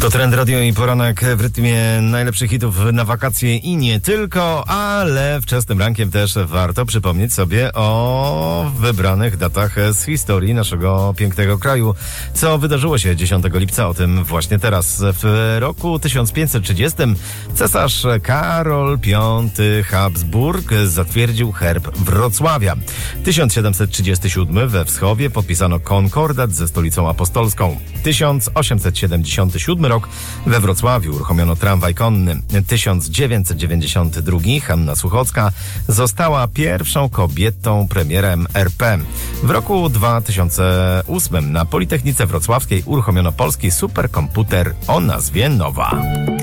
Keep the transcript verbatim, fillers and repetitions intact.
To Trend Radio i poranek w rytmie najlepszych hitów na wakacje i nie tylko, ale wczesnym rankiem też warto przypomnieć sobie o wybranych datach z historii naszego pięknego kraju. Co wydarzyło się dziesiątego lipca, o tym właśnie teraz. W roku tysiąc pięćset trzydziestym cesarz Karol Piąty Habsburg zatwierdził herb Wrocławia. tysiąc siedemset trzydziesty siódmy we Wschowie podpisano konkordat ze stolicą apostolską. tysiąc osiemset siedemdziesiąty siódmy rok we Wrocławiu uruchomiono tramwaj konny. tysiąc dziewięćset dziewięćdziesiąty drugi Hanna Suchocka została pierwszą kobietą premierem R P. W roku dwa tysiące ósmym na Politechnice Wrocławskiej uruchomiono polski superkomputer o nazwie Nowa.